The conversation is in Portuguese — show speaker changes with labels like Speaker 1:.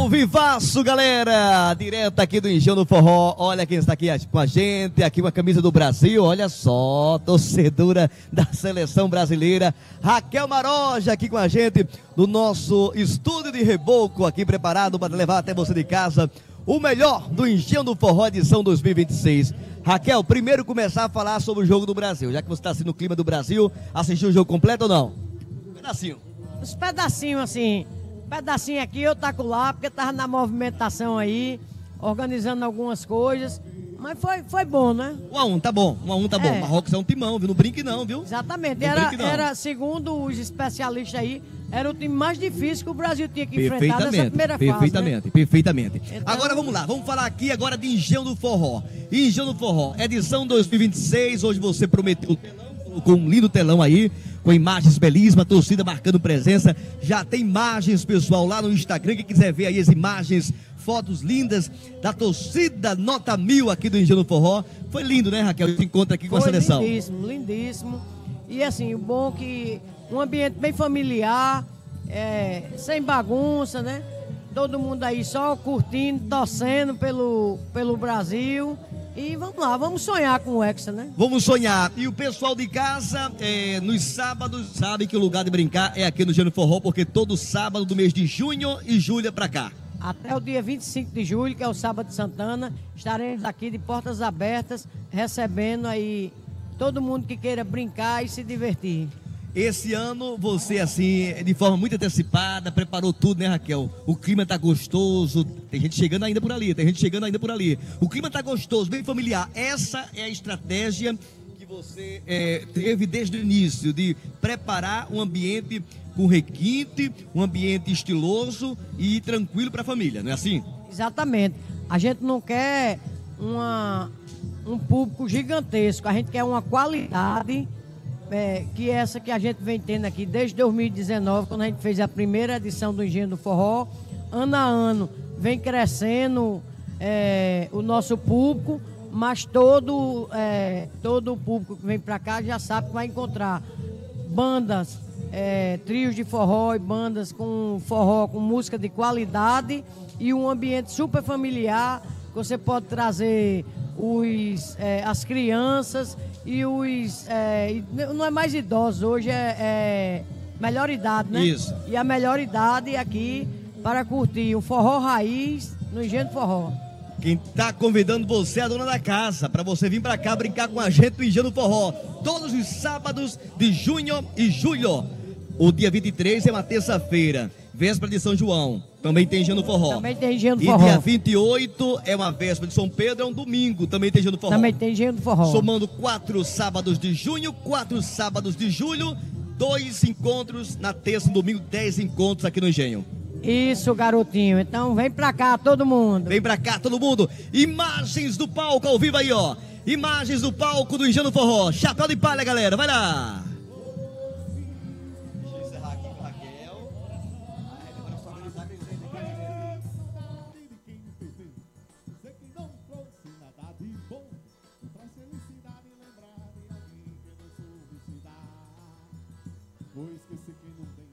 Speaker 1: Ao vivaço, galera! Direto aqui do Engenho do Forró. Olha quem está aqui com a gente, aqui com a camisa do Brasil. Olha só, torcedora da seleção brasileira. Raquel Maroja aqui com a gente no nosso estúdio de reboco, aqui preparado para levar até você de casa o melhor do Engenho do Forró edição 2026. Raquel, primeiro começar a falar sobre o jogo do Brasil. Já que você está assim no clima do Brasil, assistiu o jogo completo ou não? Pedacinho.
Speaker 2: Os pedacinhos assim, pedacinho aqui, eu taco lá, porque tava na movimentação aí, organizando algumas coisas, mas foi bom, né?
Speaker 1: 1-1, tá bom, 1-1 tá bom.
Speaker 2: É.
Speaker 1: Marrocos é um timão, viu? Não brinque não, viu?
Speaker 2: Exatamente,
Speaker 1: Não brinque, não.
Speaker 2: era, segundo os especialistas aí, era o time mais difícil que o Brasil tinha que enfrentar nessa primeira fase, né?
Speaker 1: Perfeitamente.
Speaker 2: Então...
Speaker 1: Agora vamos lá, vamos falar aqui agora de Engenho do Forró. Engenho do Forró, edição 2026, hoje você prometeu o telão, colocou um lindo telão aí, com imagens belíssimas, a torcida marcando presença. Já tem imagens, pessoal, lá no Instagram, quem quiser ver aí as imagens, fotos lindas da torcida nota 1000 aqui do Engenho do Forró. Foi lindo, né, Raquel? Esse encontro aqui com a seleção.
Speaker 2: Lindíssimo, lindíssimo. E assim, o bom que um ambiente bem familiar, sem bagunça, né? Todo mundo aí só curtindo, torcendo pelo Brasil. E vamos lá, vamos sonhar com o Hexa, né?
Speaker 1: Vamos sonhar. E o pessoal de casa, nos sábados, sabe que o lugar de brincar é aqui no Engenho do Forró, porque todo sábado do mês de junho e julho é pra cá.
Speaker 2: Até o dia 25 de julho, que é o sábado de Santana, estaremos aqui de portas abertas, recebendo aí todo mundo que queira brincar e se divertir.
Speaker 1: Esse ano, você, assim, de forma muito antecipada, preparou tudo, né, Raquel? O clima tá gostoso, tem gente chegando ainda por ali, O clima tá gostoso, bem familiar. Essa é a estratégia que você teve desde o início, de preparar um ambiente com requinte, um ambiente estiloso e tranquilo para a família, não é assim?
Speaker 2: Exatamente. A gente não quer um público gigantesco, a gente quer uma qualidade... que essa que a gente vem tendo aqui desde 2019, quando a gente fez a primeira edição do Engenho do Forró. Ano a ano vem crescendo o nosso público, mas todo o público que vem para cá já sabe que vai encontrar bandas, trios de forró e bandas com forró, com música de qualidade e um ambiente super familiar. Você pode trazer as crianças e não é mais idosos, hoje é melhor idade, né?
Speaker 1: Isso.
Speaker 2: E a melhor idade aqui para curtir o forró raiz no Engenho do Forró.
Speaker 1: Quem tá convidando você é a dona da casa, para você vir para cá brincar com a gente no Engenho do Forró, todos os sábados de junho e julho. O dia 23 é uma terça-feira, véspera de São João. Também tem Engenho do Forró.
Speaker 2: Também tem Engenho do Forró.
Speaker 1: E dia 28 é uma véspera de São Pedro, é um domingo. Também tem Engenho do Forró.
Speaker 2: Também tem Engenho do Forró.
Speaker 1: Somando 4 sábados de junho, 4 sábados de julho, 2 encontros na terça e domingo, 10 encontros aqui no Engenho.
Speaker 2: Isso, garotinho. Então vem pra cá, todo mundo.
Speaker 1: Vem pra cá, todo mundo. Imagens do palco ao vivo aí, ó. Imagens do palco do Engenho do Forró. Chapéu de palha, galera. Vai lá.
Speaker 3: Vou esquecer quem não tem.